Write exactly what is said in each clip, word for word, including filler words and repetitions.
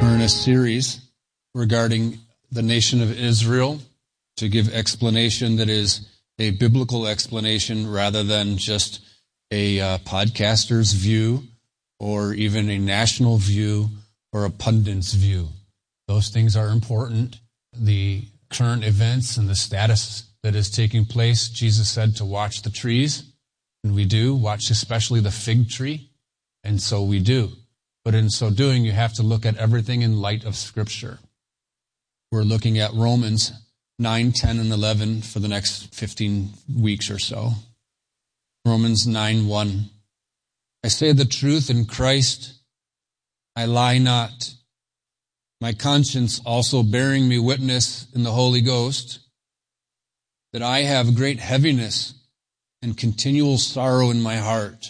We're in a series regarding the nation of Israel to give explanation that is a biblical explanation rather than just a uh, podcaster's view or even a national view or a pundit's view. Those things are important. The current events and the status that is taking place, Jesus said to watch the trees, and we do, watch especially the fig tree, and so we do. But in so doing, you have to look at everything in light of Scripture. We're looking at Romans nine, ten, and eleven for the next fifteen weeks or so. Romans nine, one. I say the truth in Christ, I lie not. My conscience also bearing me witness in the Holy Ghost, that I have great heaviness and continual sorrow in my heart.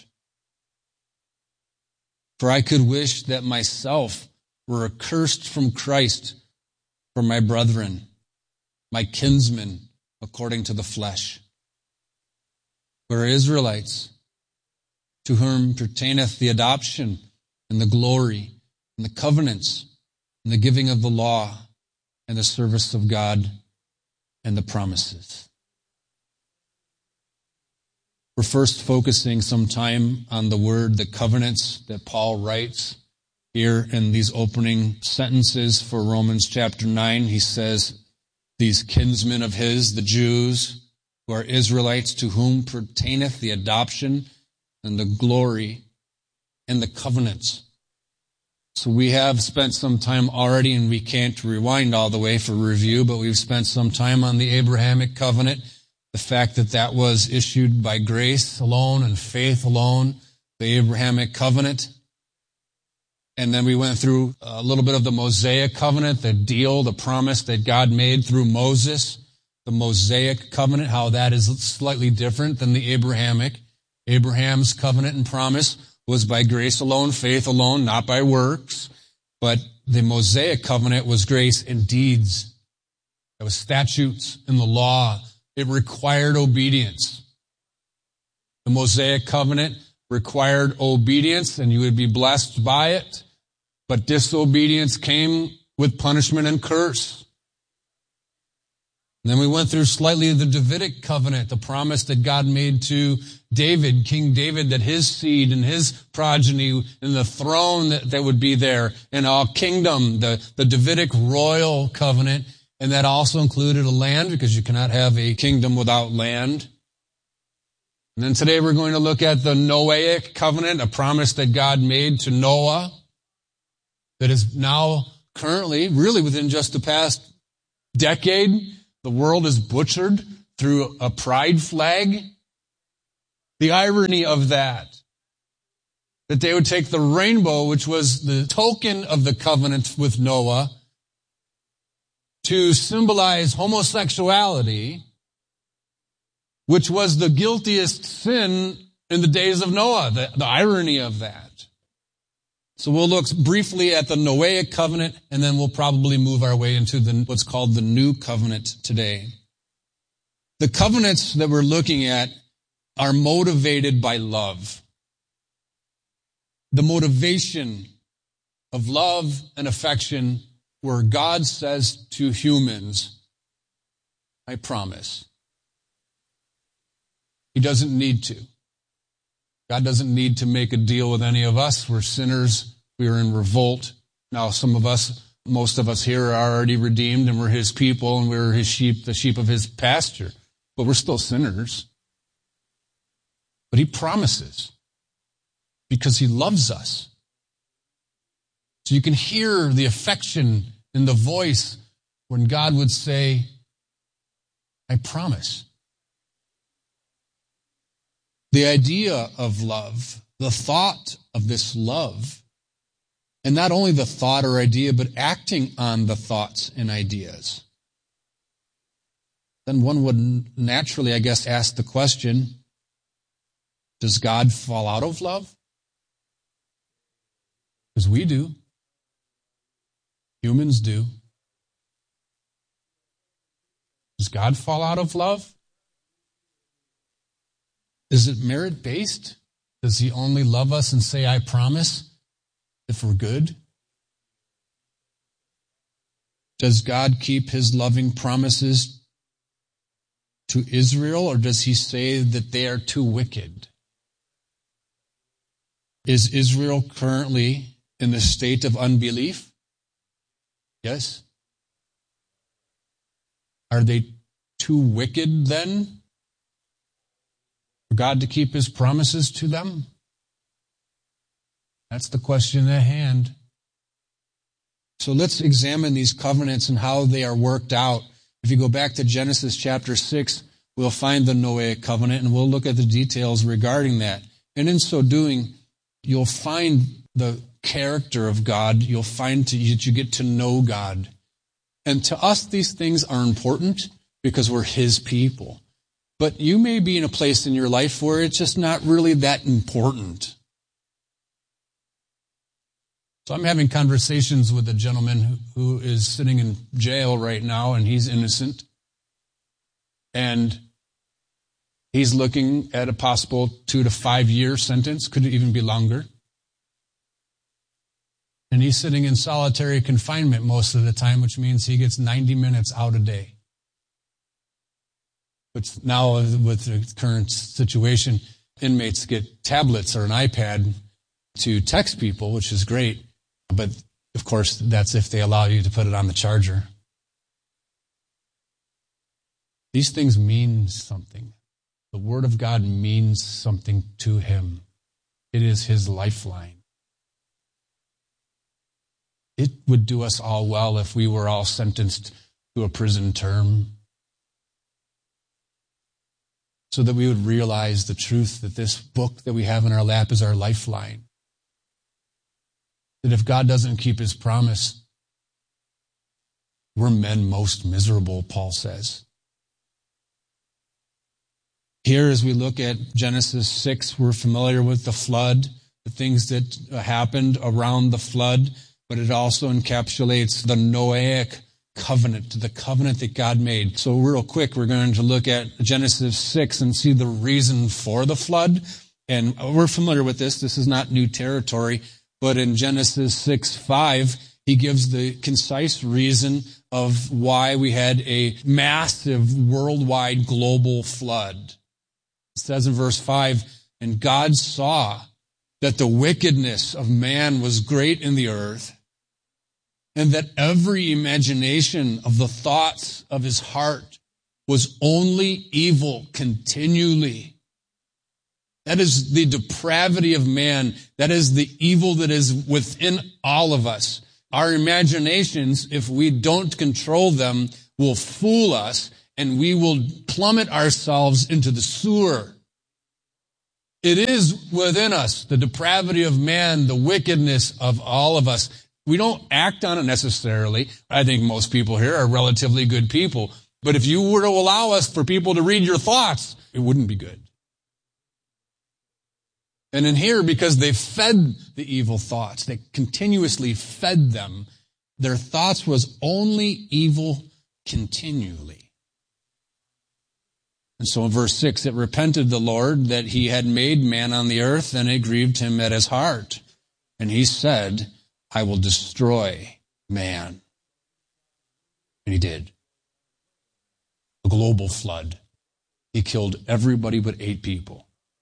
For I could wish that myself were accursed from Christ for my brethren, my kinsmen, according to the flesh, who are Israelites, to whom pertaineth the adoption and the glory and the covenants and the giving of the law and the service of God and the promises. We're first focusing some time on the word, the covenants, that Paul writes here in these opening sentences for Romans chapter nine. He says, these kinsmen of his, the Jews, who are Israelites, to whom pertaineth the adoption and the glory and the covenants. So we have spent some time already, and we can't rewind all the way for review, but we've spent some time on the Abrahamic covenant. The fact that that was issued by grace alone and faith alone, the Abrahamic covenant. And then we went through a little bit of the Mosaic covenant, the deal, the promise that God made through Moses, the Mosaic covenant, how that is slightly different than the Abrahamic. Abraham's covenant and promise was by grace alone, faith alone, not by works. But the Mosaic covenant was grace and deeds. It was statutes and the law. It required obedience. The Mosaic covenant required obedience, and you would be blessed by it. But disobedience came with punishment and curse. And then we went through slightly the Davidic covenant, the promise that God made to David, King David, that his seed and his progeny and the throne that, that would be there and all kingdom, the, the Davidic royal covenant. And that also included a land, because you cannot have a kingdom without land. And then today we're going to look at the Noahic covenant, a promise that God made to Noah that is now currently, really within just the past decade, the world is butchered through a pride flag. The irony of that, that they would take the rainbow, which was the token of the covenant with Noah, to symbolize homosexuality, which was the guiltiest sin in the days of Noah, the, the irony of that. So we'll look briefly at the Noahic covenant, and then we'll probably move our way into the, what's called the New Covenant today. The covenants that we're looking at are motivated by love. The motivation of love and affection, where God says to humans, I promise. He doesn't need to. God doesn't need to make a deal with any of us. We're sinners. We are in revolt. Now, some of us, most of us here are already redeemed, and we're His people, and we're His sheep, the sheep of His pasture. But we're still sinners. But He promises, because He loves us. So you can hear the affection in the voice when God would say, I promise. The idea of love, the thought of this love, and not only the thought or idea, but acting on the thoughts and ideas. Then one would naturally, I guess, ask the question, does God fall out of love? Because we do. Humans do. Does God fall out of love? Is it merit-based? Does He only love us and say, I promise, if we're good? Does God keep his loving promises to Israel, or does he say that they are too wicked? Is Israel currently in the state of unbelief? Yes. Are they too wicked then for God to keep his promises to them? That's the question at hand. So let's examine these covenants and how they are worked out. If you go back to Genesis chapter six, we'll find the Noahic covenant, and we'll look at the details regarding that. And in so doing, you'll find the character of God. You'll find that you get to know God. And to us, these things are important because we're his people. But you may be in a place in your life where it's just not really that important. So I'm having conversations with a gentleman who is sitting in jail right now, and he's innocent. And he's looking at a possible two to five year sentence, could even be longer. And he's sitting in solitary confinement most of the time, which means he gets ninety minutes out a day. But now with the current situation, inmates get tablets or an iPad to text people, which is great. But, of course, that's if they allow you to put it on the charger. These things mean something. The Word of God means something to him. It is his lifeline. It would do us all well if we were all sentenced to a prison term, so that we would realize the truth that this book that we have in our lap is our lifeline. That if God doesn't keep his promise, we're men most miserable, Paul says. Here, as we look at Genesis six, we're familiar with the flood, the things that happened around the flood, but it also encapsulates the Noahic covenant, the covenant that God made. So real quick, we're going to look at Genesis six and see the reason for the flood. And we're familiar with this. This is not new territory. But in Genesis six five, he gives the concise reason of why we had a massive worldwide global flood. It says in verse five, and God saw that the wickedness of man was great in the earth, and that every imagination of the thoughts of his heart was only evil continually. That is the depravity of man. That is the evil that is within all of us. Our imaginations, if we don't control them, will fool us, and we will plummet ourselves into the sewer. It is within us, the depravity of man, the wickedness of all of us. We don't act on it necessarily. I think most people here are relatively good people. But if you were to allow us for people to read your thoughts, it wouldn't be good. And in here, because they fed the evil thoughts, they continuously fed them, their thoughts was only evil continually. And so in verse six, it repented the Lord that he had made man on the earth, and it grieved him at his heart. And he said, I will destroy man. And he did. A global flood. He killed everybody but eight people.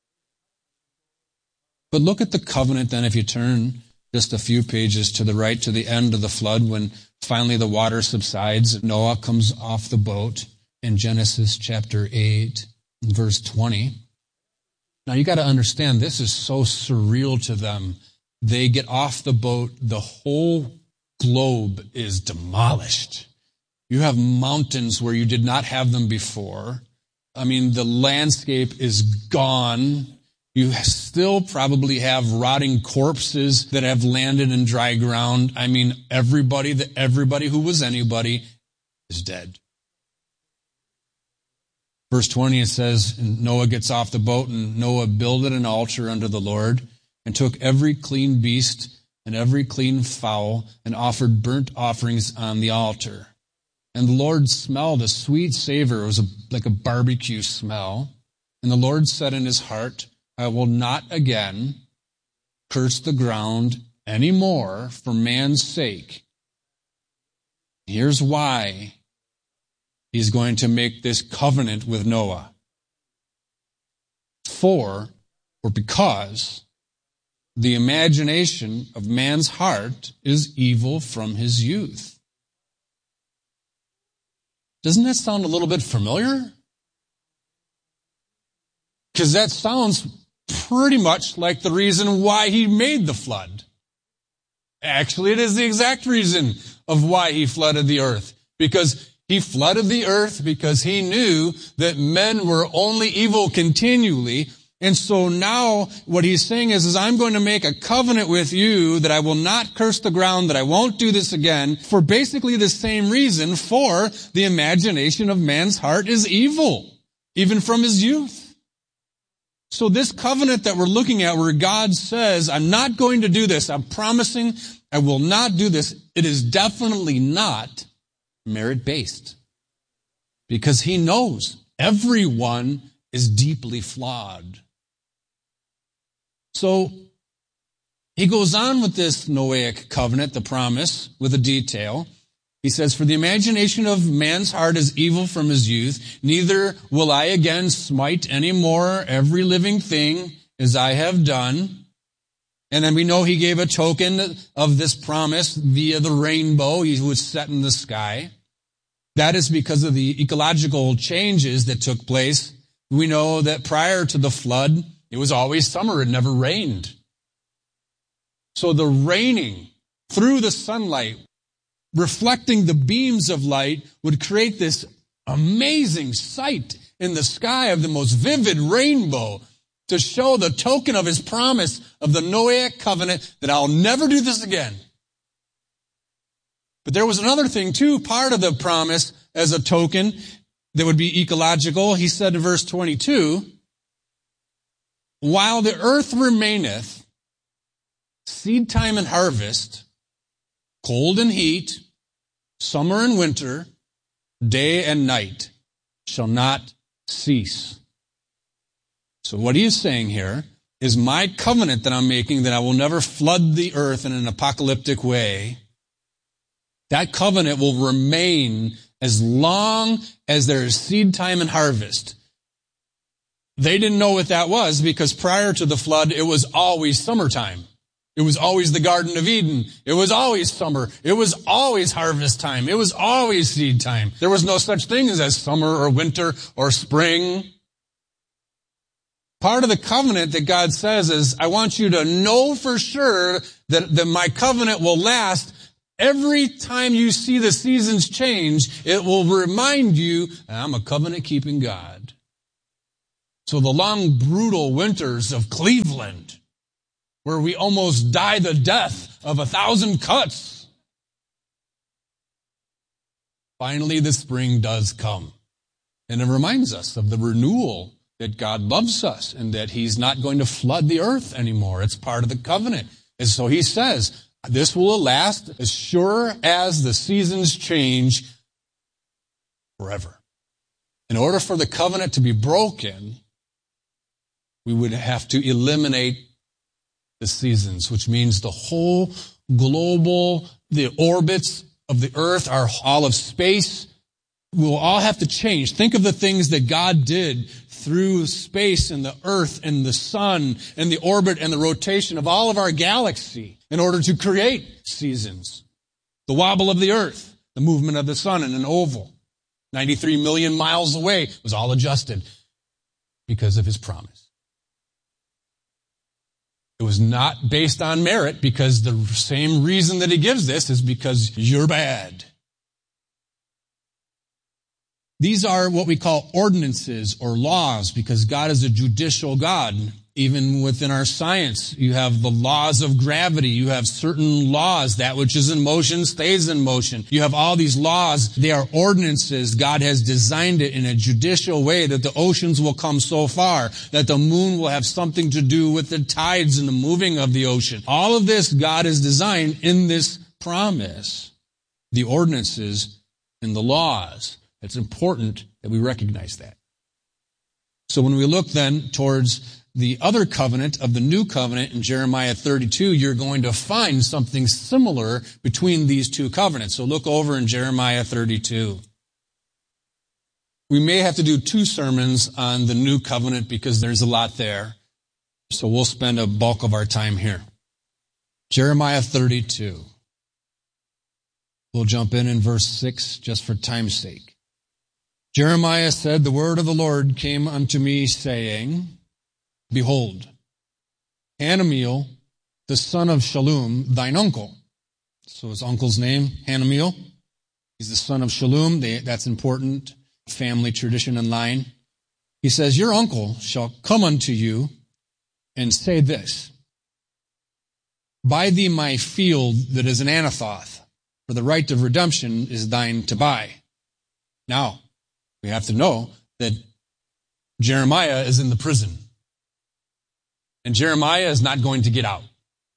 But look at the covenant then, if you turn just a few pages to the right, to the end of the flood, when finally the water subsides, Noah comes off the boat in Genesis chapter eight, verse twenty. Now you got to understand, this is so surreal to them. They get off the boat, the whole globe is demolished. You have mountains where you did not have them before. I mean, the landscape is gone. You still probably have rotting corpses that have landed in dry ground. I mean, everybody, the, everybody who was anybody is dead. Verse twenty, it says, Noah gets off the boat, and Noah builded an altar unto the Lord, and took every clean beast and every clean fowl, and offered burnt offerings on the altar. And the Lord smelled a sweet savor. It was a, like a barbecue smell. And the Lord said in his heart, I will not again curse the ground any more for man's sake, Here's why he's going to make this covenant with Noah. For, or because, the imagination of man's heart is evil from his youth. Doesn't that sound a little bit familiar? Because that sounds pretty much like the reason why he made the flood. Actually, it is the exact reason of why he flooded the earth. Because he flooded the earth because he knew that men were only evil continually. And so now what he's saying is, is I'm going to make a covenant with you that I will not curse the ground, that I won't do this again, for basically the same reason, for the imagination of man's heart is evil, even from his youth. So this covenant that we're looking at where God says, I'm not going to do this, I'm promising I will not do this, it is definitely not merit-based. Because he knows everyone is deeply flawed. So he goes on with this Noahic covenant, the promise, with a detail. He says, for the imagination of man's heart is evil from his youth, neither will I again smite any more every living thing as I have done. And then we know he gave a token of this promise via the rainbow he was set in the sky. That is because of the ecological changes that took place. We know that prior to the flood, it was always summer. It never rained. So the raining through the sunlight, reflecting the beams of light, would create this amazing sight in the sky of the most vivid rainbow to show the token of his promise of the Noahic covenant that I'll never do this again. But there was another thing too, part of the promise as a token that would be ecological. He said in verse twenty-two, while the earth remaineth, seed time and harvest, cold and heat, summer and winter, day and night shall not cease. So what he is saying here is my covenant that I'm making that I will never flood the earth in an apocalyptic way. That covenant will remain as long as there is seed time and harvest. They didn't know what that was because prior to the flood, it was always summertime. It was always the Garden of Eden. It was always summer. It was always harvest time. It was always seed time. There was no such thing as summer or winter or spring. Part of the covenant that God says is, I want you to know for sure that, that my covenant will last. Every time you see the seasons change, it will remind you, I'm a covenant-keeping God. So the long, brutal winters of Cleveland, where we almost die the death of a thousand cuts, finally the spring does come. And it reminds us of the renewal that God loves us and that he's not going to flood the earth anymore. It's part of the covenant. And so he says, this will last as sure as the seasons change forever. In order for the covenant to be broken, we would have to eliminate the seasons, which means the whole global, the orbits of the earth, our all of space, will all have to change. Think of the things that God did through space and the earth and the sun and the orbit and the rotation of all of our galaxy in order to create seasons. The wobble of the earth, the movement of the sun in an oval, ninety-three million miles away, was all adjusted because of his promise. It was not based on merit because the same reason that he gives this is because you're bad. These are what we call ordinances or laws because God is a judicial God. Even within our science, you have the laws of gravity. You have certain laws. That which is in motion stays in motion. You have all these laws. They are ordinances. God has designed it in a judicial way that the oceans will come so far, that the moon will have something to do with the tides and the moving of the ocean. All of this God has designed in this promise. The ordinances and the laws. It's important that we recognize that. So when we look then towards the other covenant of the new covenant in Jeremiah thirty-two, you're going to find something similar between these two covenants. So look over in Jeremiah thirty-two. We may have to do two sermons on the new covenant because there's a lot there. So we'll spend a bulk of our time here. Jeremiah thirty-two. We'll jump in in verse six just for time's sake. Jeremiah said, "The word of the Lord came unto me, saying, Behold, Hanamiel, the son of Shallum, thine uncle." So his uncle's name, Hanamiel. He's the son of Shallum. They, that's important family tradition and line. He says, "Your uncle shall come unto you and say this, Buy thee my field that is in Anathoth, for the right of redemption is thine to buy." Now, we have to know that Jeremiah is in the prison. And Jeremiah is not going to get out.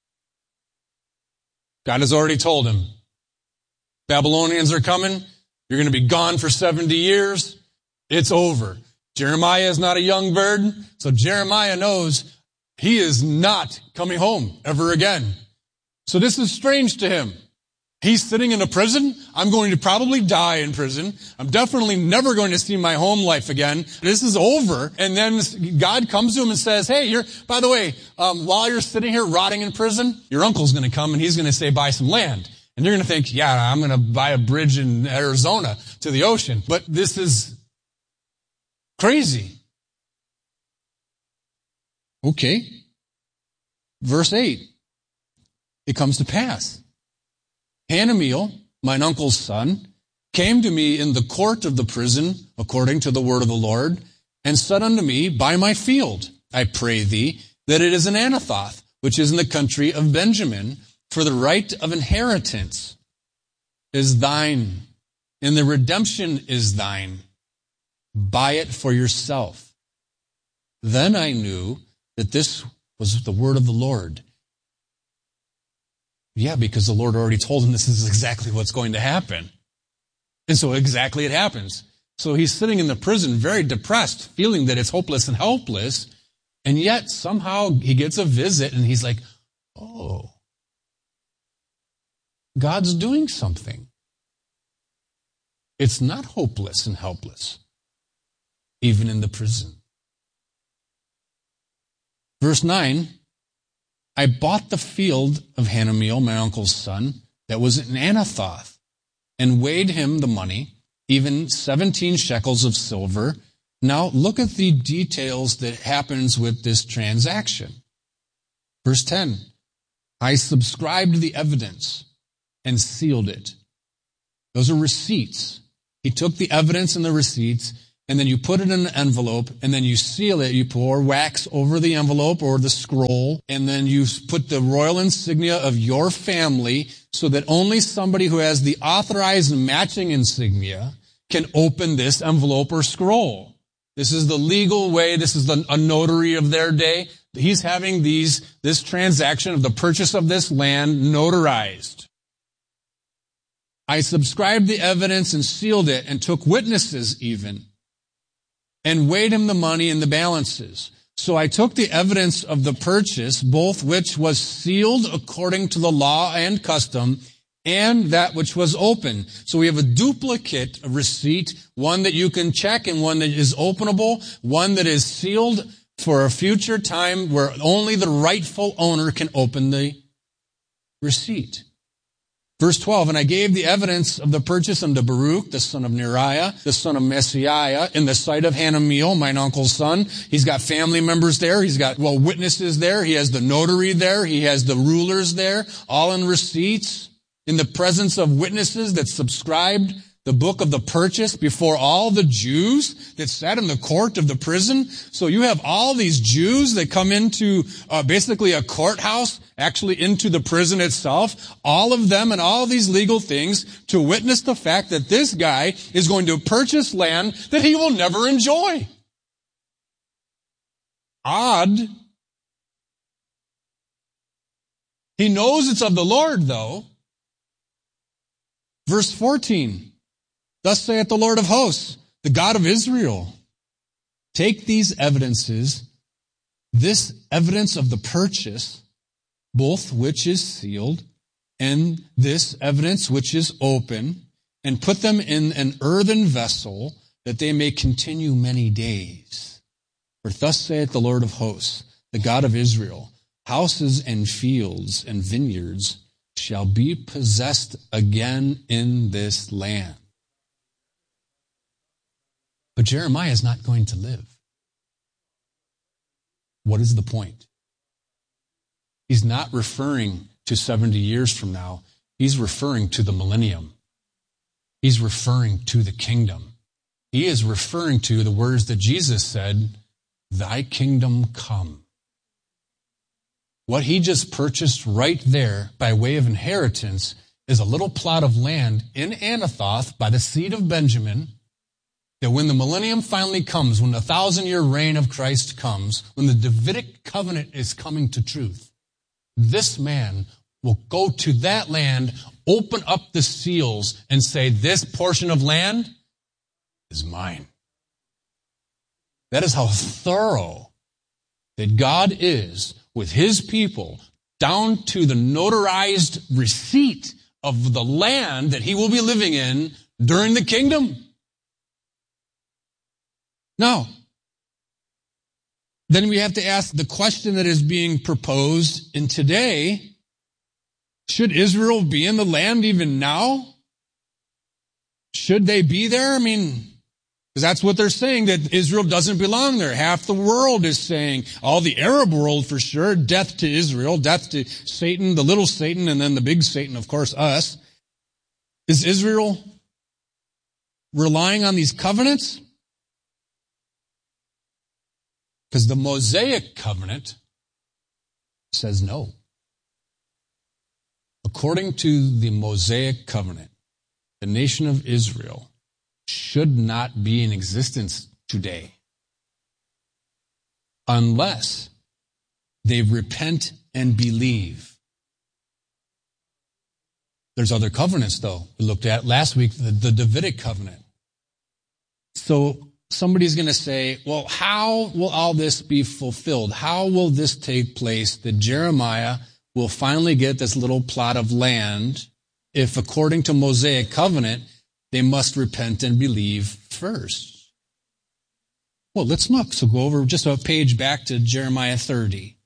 God has already told him, Babylonians are coming. You're going to be gone for seventy years. It's over. Jeremiah is not a young bird, so Jeremiah knows he is not coming home ever again. So this is strange to him. He's sitting in a prison. I'm going to probably die in prison. I'm definitely never going to see my home life again. This is over. And then God comes to him and says, "Hey, you're, by the way, um, while you're sitting here rotting in prison, your uncle's going to come and he's going to say, buy some land." And you're going to think, yeah, I'm going to buy a bridge in Arizona to the ocean. But this is crazy. Okay. Verse eight. It comes to pass. Hanamiel, mine uncle's son, came to me in the court of the prison, according to the word of the Lord, and said unto me, Buy my field, I pray thee, that it is in Anathoth, which is in the country of Benjamin, for the right of inheritance is thine, and the redemption is thine. Buy it for yourself. Then I knew that this was the word of the Lord. Yeah, because the Lord already told him this is exactly what's going to happen. And so exactly it happens. So he's sitting in the prison very depressed, feeling that it's hopeless and helpless. And yet somehow he gets a visit and he's like, oh, God's doing something. It's not hopeless and helpless, even in the prison. Verse nine, I bought the field of Hanamiel, my uncle's son, that was in Anathoth, and weighed him the money, even seventeen shekels of silver. Now look at the details that happens with this transaction. Verse ten, I subscribed the evidence and sealed it. Those are receipts. He took the evidence and the receipts, and then you put it in an envelope, and then you seal it. You pour wax over the envelope or the scroll, and then you put the royal insignia of your family so that only somebody who has the authorized matching insignia can open this envelope or scroll. This is the legal way. This is the, a notary of their day. He's having these, this transaction of the purchase of this land notarized. I subscribed the evidence and sealed it and took witnesses even, and weighed him the money and the balances. So I took the evidence of the purchase, both which was sealed according to the law and custom, and that which was open. So we have a duplicate receipt, one that you can check and one that is openable, one that is sealed for a future time where only the rightful owner can open the receipt. Verse twelve, and I gave the evidence of the purchase unto Baruch, the son of Neriah, the son of Messiah, in the sight of Hanamiel, mine uncle's son. He's got family members there. He's got, well, witnesses there. He has the notary there. He has the rulers there, all in receipts, in the presence of witnesses that subscribed the book of the purchase before all the Jews that sat in the court of the prison. So you have all these Jews that come into uh, basically a courthouse, actually into the prison itself, all of them and all these legal things to witness the fact that this guy is going to purchase land that he will never enjoy. Odd. He knows it's of the Lord, though. Verse fourteen. Thus saith the Lord of hosts, the God of Israel, take these evidences, this evidence of the purchase, both which is sealed, and this evidence which is open, and put them in an earthen vessel, that they may continue many days. For thus saith the Lord of hosts, the God of Israel, houses and fields and vineyards shall be possessed again in this land. But Jeremiah is not going to live. What is the point? He's not referring to seventy years from now. He's referring to the millennium. He's referring to the kingdom. He is referring to the words that Jesus said, thy kingdom come. What he just purchased right there by way of inheritance is a little plot of land in Anathoth by the seed of Benjamin, that when the millennium finally comes, when the thousand-year reign of Christ comes, when the Davidic covenant is coming to truth, this man will go to that land, open up the seals, and say, this portion of land is mine. That is how thorough that God is with his people, down to the notarized receipt of the land that he will be living in during the kingdom. Now, then we have to ask the question that is being proposed in today, should Israel be in the land even now? Should they be there? I mean, because that's what they're saying, that Israel doesn't belong there. Half the world is saying, all the Arab world for sure, death to Israel, death to Satan, the little Satan, and then the big Satan, of course, us. Is Israel relying on these covenants? Because the Mosaic covenant says no. According to the Mosaic covenant, the nation of Israel should not be in existence today unless they repent and believe. There's other covenants, though. We looked at last week, the, the Davidic covenant. So somebody's going to say, well, how will all this be fulfilled? How will this take place that Jeremiah will finally get this little plot of land if, according to Mosaic covenant, they must repent and believe first? Well, let's look. So go over just a page back to Jeremiah thirty.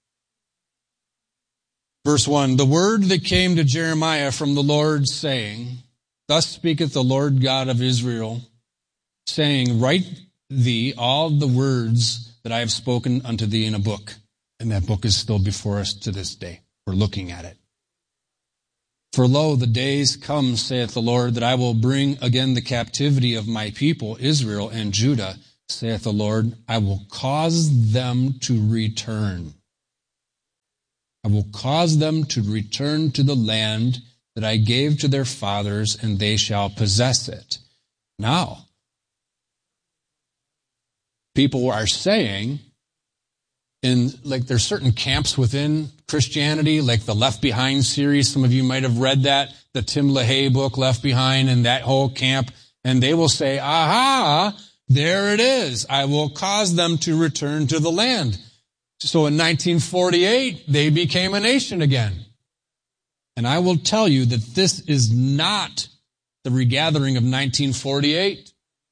Verse one, the word that came to Jeremiah from the Lord, saying, thus speaketh the Lord God of Israel, saying, write thee all the words that I have spoken unto thee in a book. And that book is still before us to this day. We're looking at it. For lo, the days come, saith the Lord, that I will bring again the captivity of my people, Israel and Judah, saith the Lord. I will cause them to return. I will cause them to return to the land that I gave to their fathers, and they shall possess it. Now, people are saying, in like there's certain camps within Christianity, like the Left Behind series. Some of you might have read that, the Tim LaHaye book, Left Behind, and that whole camp. And they will say, aha, there it is. I will cause them to return to the land. So in nineteen forty-eight, they became a nation again. And I will tell you that this is not the regathering of nineteen forty-eight.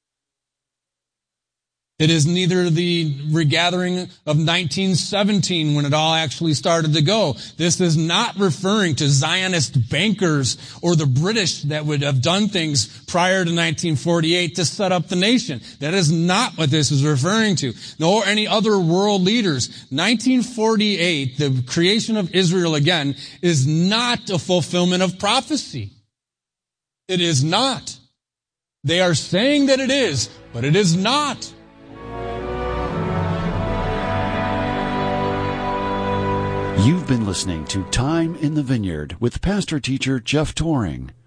It is neither the regathering of nineteen seventeen when it all actually started to go. This is not referring to Zionist bankers or the British that would have done things prior to nineteen forty-eight to set up the nation. That is not what this is referring to, nor any other world leaders. nineteen forty-eight, the creation of Israel again, is not a fulfillment of prophecy. It is not. They are saying that it is, but it is not. You've been listening to Time in the Vineyard with pastor-teacher Jeff Toring.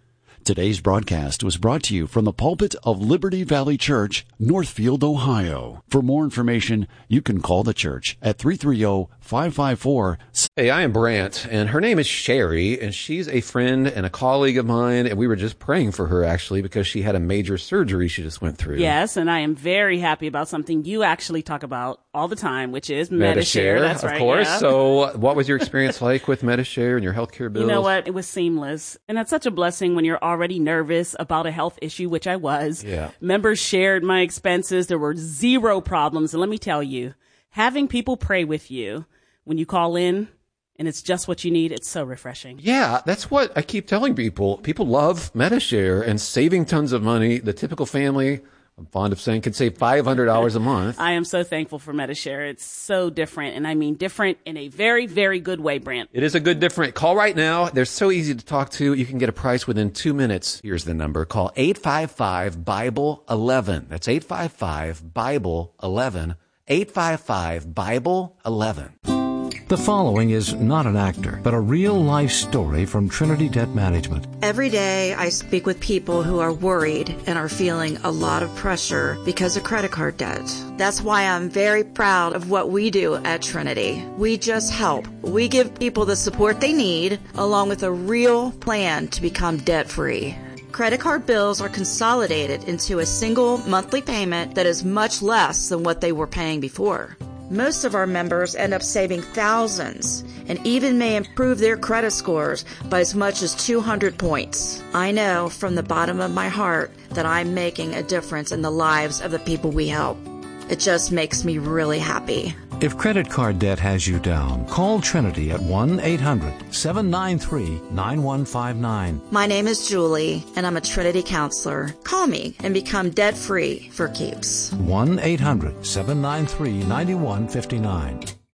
Today's broadcast was brought to you from the pulpit of Liberty Valley Church, Northfield, Ohio. For more information, you can call the church at three three zero, five five four. Hey, I am Brant, and her name is Sherry, and she's a friend and a colleague of mine, and we were just praying for her, actually, because she had a major surgery she just went through. Yes, and I am very happy about something you actually talk about all the time, which is Medi-Share. Medi-Share. That's of right, course. yeah. So what was your experience like with Medi-Share and your healthcare bills? You know what? It was seamless. And that's such a blessing when you're already nervous about a health issue, which I was. Yeah. Members shared my expenses. There were zero problems. And let me tell you, having people pray with you when you call in and it's just what you need, it's so refreshing. Yeah, that's what I keep telling people. People love Medi-Share and saving tons of money. The typical family, I'm fond of saying, can save five hundred dollars a month. I am so thankful for Medi-Share. It's so different, and I mean different in a very, very good way, Brant. It is a good different. Call right now. They're so easy to talk to. You can get a price within two minutes. Here's the number. Call eight five five, Bible eleven. That's eight five five, Bible eleven. eight five five, Bible eleven. The following is not an actor, but a real-life story from Trinity Debt Management. Every day I speak with people who are worried and are feeling a lot of pressure because of credit card debt. That's why I'm very proud of what we do at Trinity. We just help. We give people the support they need, along with a real plan to become debt-free. Credit card bills are consolidated into a single monthly payment that is much less than what they were paying before. Most of our members end up saving thousands and even may improve their credit scores by as much as two hundred points. I know from the bottom of my heart that I'm making a difference in the lives of the people we help. It just makes me really happy. If credit card debt has you down, call Trinity at one eight hundred, seven nine three, nine one five nine. My name is Julie, and I'm a Trinity counselor. Call me and become debt-free for keeps. one eight hundred, seven nine three, nine one five nine.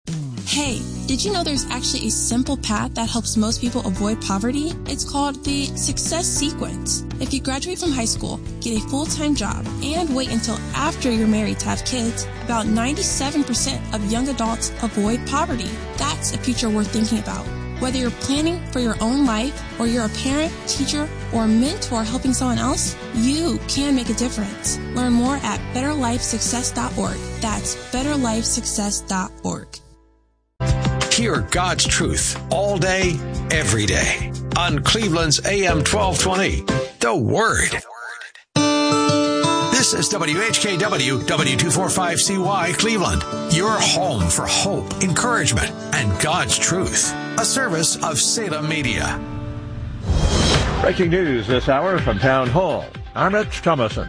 Hey, did you know there's actually a simple path that helps most people avoid poverty? It's called the Success Sequence. If you graduate from high school, get a full-time job, and wait until after you're married to have kids, about ninety-seven percent of young adults avoid poverty. That's a future worth thinking about. Whether you're planning for your own life, or you're a parent, teacher, or mentor helping someone else, you can make a difference. Learn more at better life success dot org. That's better life success dot org. Hear God's truth all day, every day on Cleveland's A M twelve twenty, The Word. This is W H K W, W two forty-five C Y, Cleveland, your home for hope, encouragement, and God's truth. A service of Salem Media. Breaking news this hour from Town Hall. I'm Rich Thomason.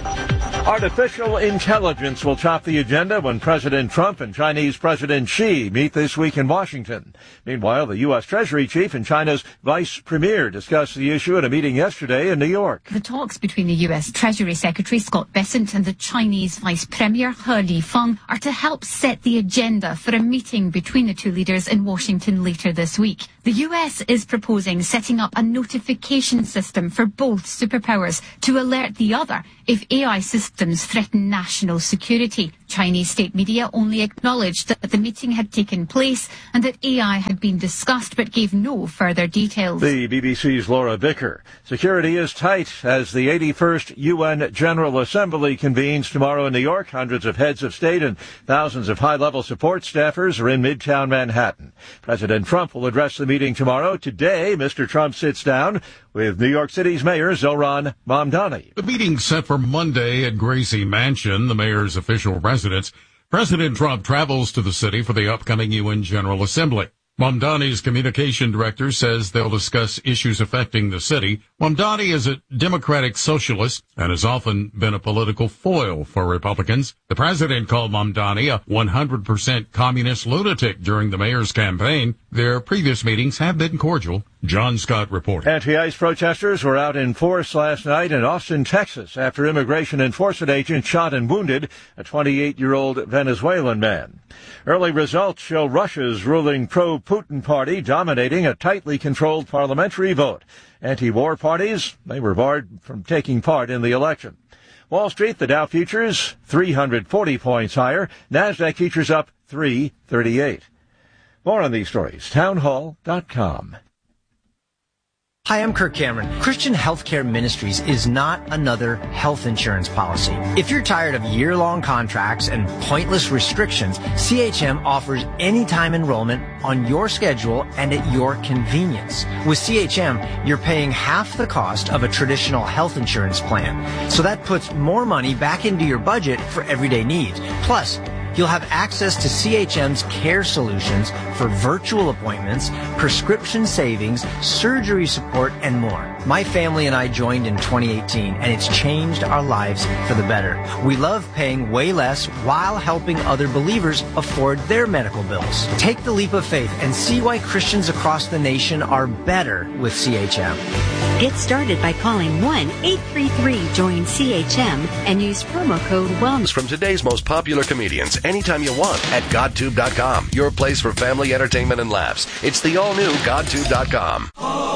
Artificial intelligence will top the agenda when President Trump and Chinese President Xi meet this week in Washington. Meanwhile, the U S. Treasury Chief and China's Vice Premier discussed the issue at a meeting yesterday in New York. The talks between the U S. Treasury Secretary Scott Bessent and the Chinese Vice Premier He Lifeng are to help set the agenda for a meeting between the two leaders in Washington later this week. The U S is proposing setting up a notification system for both superpowers to alert the other if A I systems threaten national security. Chinese state media only acknowledged that the meeting had taken place and that A I had been discussed, but gave no further details. The B B C's Laura Bicker. Security is tight as the eighty-first U N General Assembly convenes tomorrow in New York. Hundreds of heads of state and thousands of high-level support staffers are in Midtown Manhattan. President Trump will address the meeting tomorrow. Today, Mister Trump sits down with New York City's Mayor Zohran Mamdani. The meeting set for Monday at Gracie Mansion, the mayor's official residence. President Trump travels to the city for the upcoming U N General Assembly. Mamdani's communication director says they'll discuss issues affecting the city. Mamdani is a Democratic socialist and has often been a political foil for Republicans. The president called Mamdani a one hundred percent communist lunatic during the mayor's campaign. Their previous meetings have been cordial. John Scott reporting. Anti-ICE protesters were out in force last night in Austin, Texas, after immigration enforcement agents shot and wounded a twenty-eight-year-old Venezuelan man. Early results show Russia's ruling pro-Putin party dominating a tightly controlled parliamentary vote. Anti-war parties, they were barred from taking part in the election. Wall Street, the Dow futures, three hundred forty points higher. NASDAQ futures up three thirty-eight. More on these stories, townhall dot com. Hi, I'm Kirk Cameron. Christian Healthcare Ministries is not another health insurance policy. If you're tired of year-long contracts and pointless restrictions, C H M offers anytime enrollment on your schedule and at your convenience. With C H M, you're paying half the cost of a traditional health insurance plan. So that puts more money back into your budget for everyday needs. Plus, you'll have access to C H M's care solutions for virtual appointments, prescription savings, surgery support, and more. My family and I joined in twenty eighteen, and it's changed our lives for the better. We love paying way less while helping other believers afford their medical bills. Take the leap of faith and see why Christians across the nation are better with C H M. Get started by calling one eight three three join C H M and use promo code WELLNESS. From today's most popular comedians anytime you want at GodTube dot com, your place for family entertainment and laughs. It's the all-new GodTube dot com.